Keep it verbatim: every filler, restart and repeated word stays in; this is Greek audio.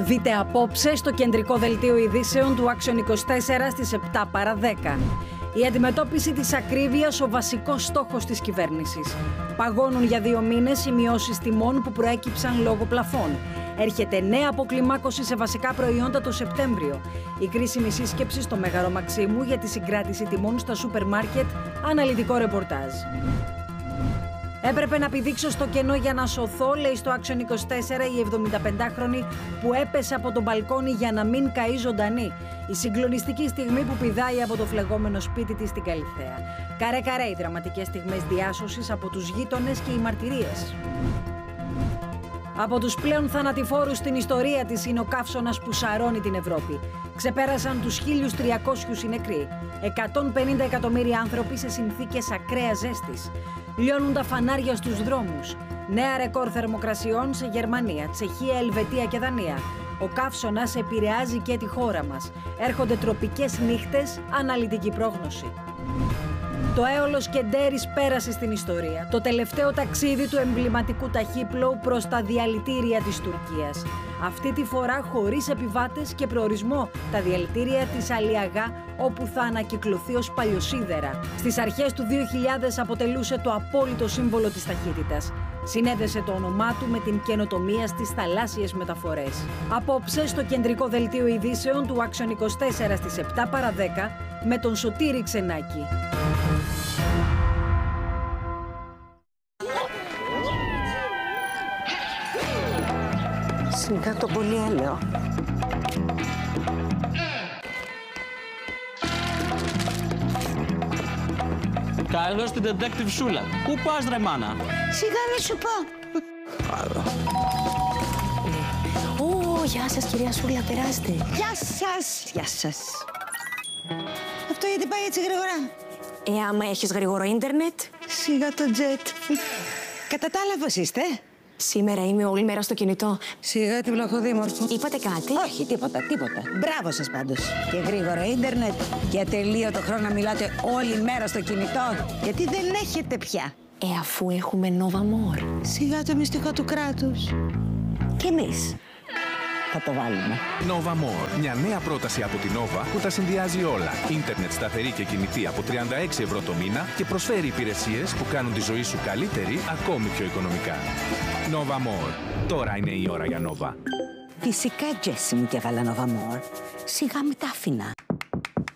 Δείτε απόψε στο κεντρικό δελτίο ειδήσεων του Action είκοσι τέσσερα στις επτά παρά δέκα. Η αντιμετώπιση της ακρίβειας ο βασικός στόχος της κυβέρνησης. Παγώνουν για δύο μήνες οι μειώσεις τιμών που προέκυψαν λόγω πλαφών. Έρχεται νέα αποκλιμάκωση σε βασικά προϊόντα το Σεπτέμβριο. Η κρίσιμη σύσκεψη στο Μέγαρο Μαξίμου για τη συγκράτηση τιμών στα σούπερ μάρκετ, αναλυτικό ρεπορτάζ. Έπρεπε να πηδήξω στο κενό για να σωθώ, λέει στο Action είκοσι τέσσερα η εβδομηνταπεντάχρονη που έπεσε από τον μπαλκόνι για να μην καεί ζωντανή. Η συγκλονιστική στιγμή που πηδάει από το φλεγόμενο σπίτι της στην Καλιθέα. Καρέ-καρέ οι δραματικές στιγμές διάσωσης από τους γείτονες και οι μαρτυρίες. Από τους πλέον θανατηφόρους στην ιστορία της είναι ο καύσωνας που σαρώνει την Ευρώπη. Ξεπέρασαν τους χίλιους τριακόσιους οι νεκροί. εκατόν πενήντα εκατομμύρια άνθρωποι σε συνθήκες ακραίας ζέστης. Λιώνουν τα φανάρια στους δρόμους. Νέα ρεκόρ θερμοκρασιών σε Γερμανία, Τσεχία, Ελβετία και Δανία. Ο καύσωνας επηρεάζει και τη χώρα μας. Έρχονται τροπικές νύχτες, αναλυτική πρόγνωση. Το έολος Κεντέρης πέρασε στην ιστορία. Το τελευταίο ταξίδι του εμβληματικού ταχύπλοου προς τα διαλυτήρια της Τουρκίας. Αυτή τη φορά χωρίς επιβάτες και προορισμό τα διαλυτήρια της Αλιαγά, όπου θα ανακυκλωθεί ως παλιοσίδερα. Στις αρχές του δύο χιλιάδες αποτελούσε το απόλυτο σύμβολο της ταχύτητας. Συνέδεσε το όνομά του με την καινοτομία στις θαλάσσιες μεταφορές. Απόψε στο κεντρικό δελτίο ειδήσεων του Action είκοσι τέσσερα στις επτά παρά δέκα με τον Σωτήρη Ξενάκη. Σιγά το πολύ έλαιο. Καλώς την detective Σούλα. Πού πας ρε μάνα? Σιγά να σου πω. Άλλο. Ω, γεια σας κυρία Σούλα, περάστε. Γεια σας. Γεια σας. Αυτό γιατί πάει έτσι γρήγορα? Ε, άμα έχεις γρήγορο ίντερνετ. Σιγά το τζετ. Κατά τα άλλα πώς είστε? Σήμερα είμαι όλη μέρα στο κινητό. Σιγά την πλακοδήμορφο. Είπατε κάτι? Όχι, τίποτα, τίποτα. Μπράβο σας πάντως. Και γρήγορο ίντερνετ και ατελείωτο χρόνο να μιλάτε όλη μέρα στο κινητό. Γιατί δεν έχετε πια. Ε, αφού έχουμε Nova More. Σιγά το μυστικό του κράτους. Και εμείς Θα το βάλουμε. Nova More. Μια νέα πρόταση από την Nova που τα συνδυάζει όλα. Ίντερνετ σταθερή και κινητή από τριάντα έξι ευρώ το μήνα και προσφέρει υπηρεσίες που κάνουν τη ζωή σου καλύτερη, ακόμη πιο οικονομικά. Nova More. Τώρα είναι η ώρα για Nova. Φυσικά, Τζέσι μου, και έβαλα Nova More. Σιγά με τα άφηνα.